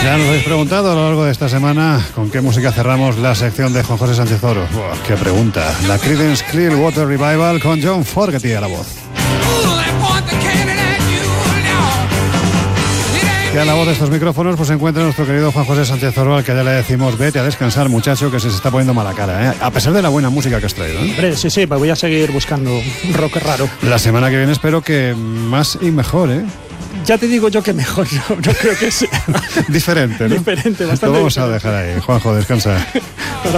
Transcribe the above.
Ya nos habéis preguntado a lo largo de esta semana con qué música cerramos la sección de Juan José Sánchez Oro. ¡Qué pregunta! La Creedence Clearwater Revival con John Fogerty a la voz. Y a la voz de estos micrófonos pues se encuentra nuestro querido Juan José Sánchez Oro, al que ya le decimos vete a descansar, muchacho, que se está poniendo mala cara, ¿eh? A pesar de la buena música que has traído, ¿eh? Hombre, sí, me voy a seguir buscando rock raro. La semana que viene espero que más y mejor, ¿eh? Ya te digo yo que mejor, no creo que sea. Diferente, ¿no? Diferente, bastante. Lo vamos diferente. a dejar ahí. Juanjo, descansa.